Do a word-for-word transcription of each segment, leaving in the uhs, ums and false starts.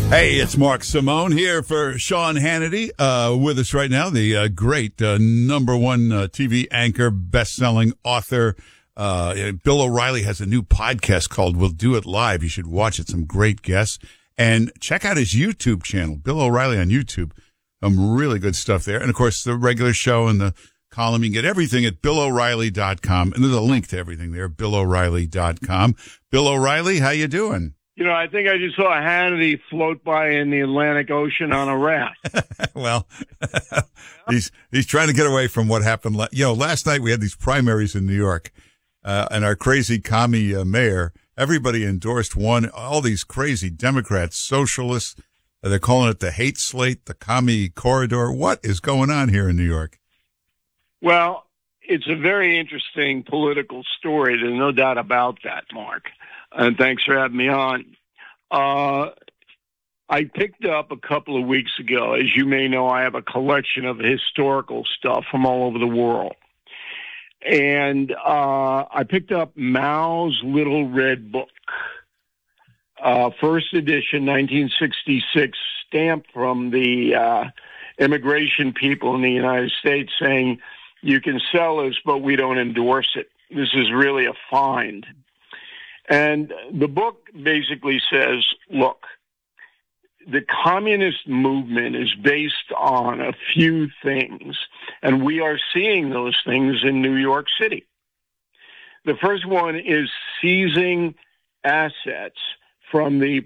Hey, it's Mark Simone here for Sean Hannity. Uh, with us right now, the uh, great uh, number one uh, T V anchor, best-selling author. Uh, Bill O'Reilly has a new podcast called We'll Do It Live. You should watch it. Some great guests. And check out his YouTube channel, Bill O'Reilly on YouTube. Some really good stuff there. And, of course, the regular show and the column. You can get everything at Bill O'Reilly dot com. And there's a link to everything there, Bill O'Reilly dot com. Bill O'Reilly, how you doing? You know, I think I just saw Hannity float by in the Atlantic Ocean on a raft. Well, he's he's trying to get away from what happened. La- you know, last night we had these primaries in New York, uh, and our crazy commie uh, mayor, everybody endorsed one. All these crazy Democrats, socialists, uh, they're calling it the hate slate, the commie corridor. What is going on here in New York? Well, it's a very interesting political story. There's no doubt about that, Mark. And thanks for having me on. Uh, I picked up a couple of weeks ago, as you may know, I have a collection of historical stuff from all over the world. And uh, I picked up Mao's Little Red Book, uh, first edition, nineteen sixty-six, stamped from the uh, immigration people in the United States saying, you can sell this, but we don't endorse it. This is really a find. And the book basically says, look, the communist movement is based on a few things, and we are seeing those things in New York City. The first one is seizing assets from the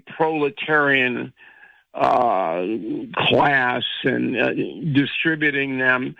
proletarian uh, class and uh, distributing them